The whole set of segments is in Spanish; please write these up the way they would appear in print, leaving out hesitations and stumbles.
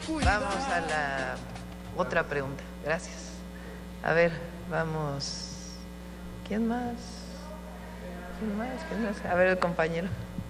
Vamos a la otra pregunta. Gracias. A ver, vamos. ¿Quién más? ¿Quién más? ¿Quién más? A ver, el compañero.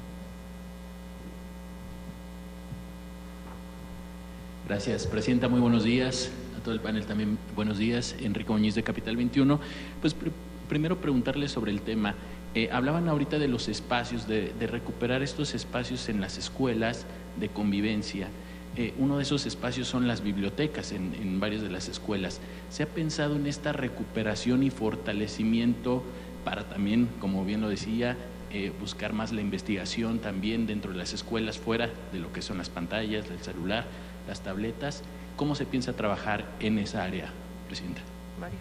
Gracias, Presidenta. Muy buenos días. A todo el panel también buenos días. Enrique Muñiz de Capital 21. Pues primero preguntarle sobre el tema. Hablaban ahorita de los espacios, de recuperar estos espacios en las escuelas de convivencia. Uno de esos espacios son las bibliotecas en varias de las escuelas. ¿Se ha pensado en esta recuperación y fortalecimiento para también, como bien lo decía, buscar más la investigación también dentro de las escuelas, fuera de lo que son las pantallas, el celular, las tabletas? ¿Cómo se piensa trabajar en esa área, Presidenta? Mario.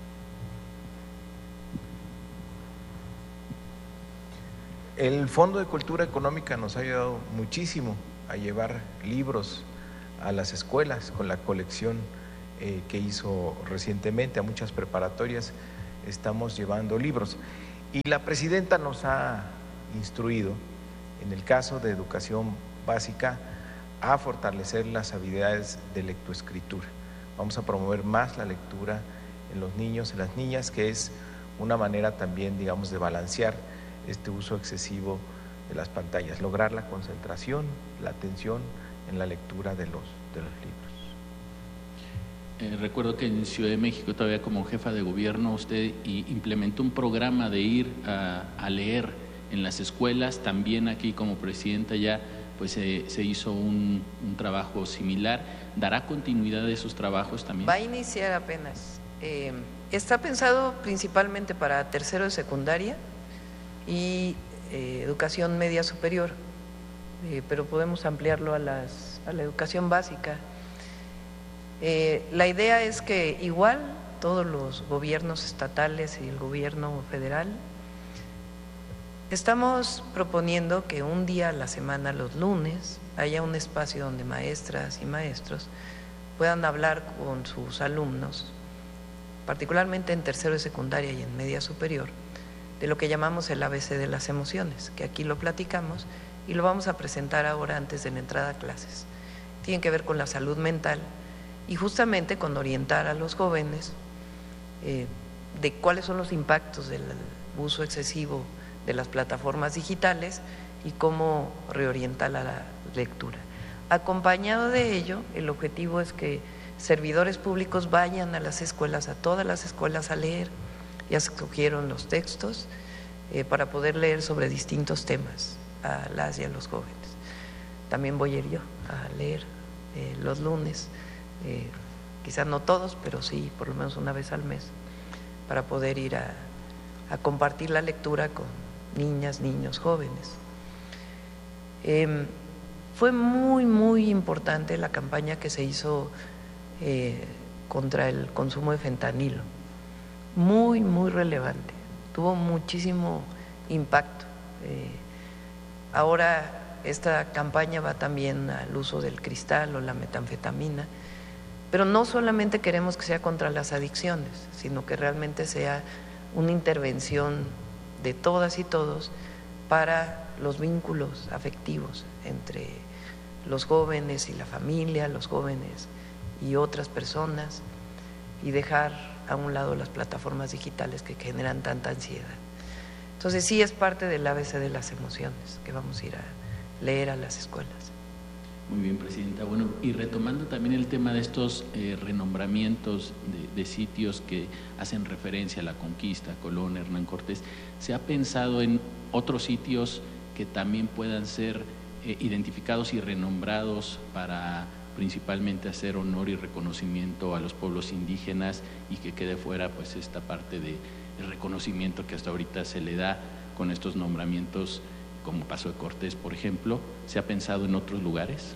El Fondo de Cultura Económica nos ha ayudado muchísimo a llevar libros a las escuelas con la colección que hizo recientemente. A muchas preparatorias estamos llevando libros. Y la Presidenta nos ha instruido, en el caso de educación básica, a fortalecer las habilidades de lectoescritura. Vamos a promover más la lectura en los niños, en las niñas, que es una manera también, digamos, de balancear este uso excesivo de las pantallas, lograr la concentración, la atención en la lectura de los libros. Recuerdo que en Ciudad de México, todavía como jefa de gobierno, usted implementó un programa de ir a leer en las escuelas. También aquí como presidenta ya pues se hizo un trabajo similar. ¿Dará continuidad a esos trabajos también? Va a iniciar apenas. Está pensado principalmente para tercero de secundaria y educación media superior, pero podemos ampliarlo a la educación básica. La idea es que igual todos los gobiernos estatales y el gobierno federal estamos proponiendo que un día a la semana, los lunes, haya un espacio donde maestras y maestros puedan hablar con sus alumnos, particularmente en tercero de secundaria y en media superior, de lo que llamamos el ABC de las emociones, que aquí lo platicamos y lo vamos a presentar ahora antes de la entrada a clases. Tienen que ver con la salud mental y justamente con orientar a los jóvenes de cuáles son los impactos del uso excesivo de las plataformas digitales y cómo reorientar la lectura. Acompañado de ello, el objetivo es que servidores públicos vayan a las escuelas, a todas las escuelas, a leer. Ya se escogieron los textos para poder leer sobre distintos temas a las y a los jóvenes. También voy a ir yo a leer los lunes, quizás no todos, pero sí por lo menos una vez al mes, para poder ir a compartir la lectura con niñas, niños, jóvenes. Fue muy importante la campaña que se hizo contra el consumo de fentanilo. Muy relevante, tuvo muchísimo impacto. Ahora esta campaña va también al uso del cristal o la metanfetamina, pero no solamente queremos que sea contra las adicciones, sino que realmente sea una intervención de todas y todos para los vínculos afectivos entre los jóvenes y la familia, los jóvenes y otras personas, y dejar a un lado las plataformas digitales que generan tanta ansiedad. Entonces sí es parte del ABC de las emociones que vamos a ir a leer a las escuelas. Muy bien, Presidenta. Bueno, y retomando también el tema de estos renombramientos de sitios que hacen referencia a la conquista, Colón, Hernán Cortés, ¿se ha pensado en otros sitios que también puedan ser identificados y renombrados para principalmente hacer honor y reconocimiento a los pueblos indígenas y que quede fuera pues esta parte de reconocimiento que hasta ahorita se le da con estos nombramientos, como Paso de Cortés, por ejemplo? ¿Se ha pensado en otros lugares?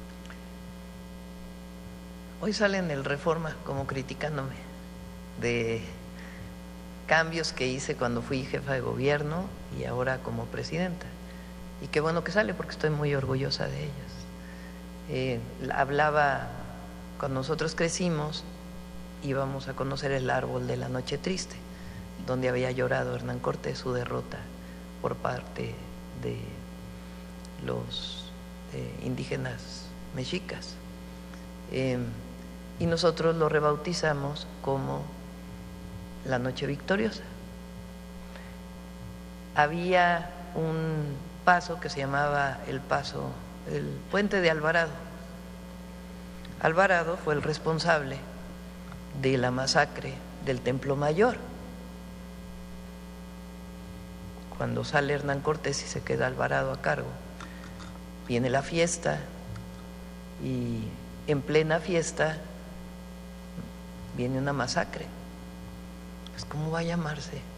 Hoy sale en el Reforma como criticándome de cambios que hice cuando fui jefa de gobierno y ahora como presidenta. Y qué bueno que sale porque estoy muy orgullosa de ellas. Hablaba, cuando nosotros crecimos, íbamos a conocer el árbol de la Noche Triste, donde había llorado Hernán Cortés su derrota por parte de los indígenas mexicas. y nosotros lo rebautizamos como la Noche Victoriosa. Había un paso que se llamaba el Puente de Alvarado. Alvarado fue el responsable de la masacre del Templo Mayor, cuando sale Hernán Cortés y se queda Alvarado a cargo. Viene la fiesta y en plena fiesta viene una masacre. Pues ¿cómo va a llamarse?